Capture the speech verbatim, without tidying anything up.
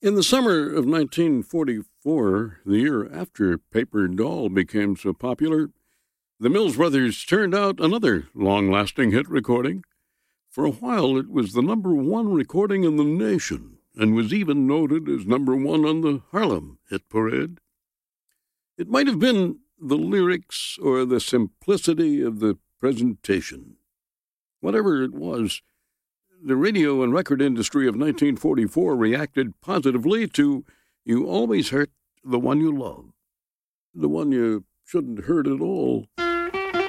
In the summer of nineteen forty-four, the year after Paper Doll became so popular, the Mills Brothers turned out another long-lasting hit recording. For a while, it was the number one recording in the nation and was even noted as number one on the Harlem Hit Parade. It might have been the lyrics or the simplicity of the presentation. Whatever it was, the radio and record industry of nineteen forty-four reacted positively to "You Always Hurt the One You Love, the One You Shouldn't Hurt at All."